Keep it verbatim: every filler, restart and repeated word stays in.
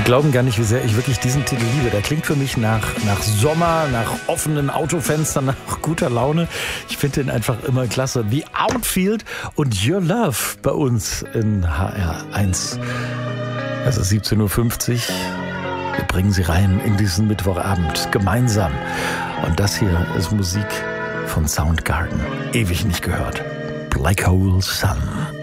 Sie glauben gar nicht, wie sehr ich wirklich diesen Titel liebe. Der klingt für mich nach, nach Sommer, nach offenen Autofenstern, nach guter Laune. Ich finde den einfach immer klasse. The Outfield und Your Love bei uns in H R eins. Es ist siebzehn Uhr fünfzig. Wir bringen Sie rein in diesen Mittwochabend gemeinsam. Und das hier ist Musik von Soundgarden. Ewig nicht gehört. Black Hole Sun.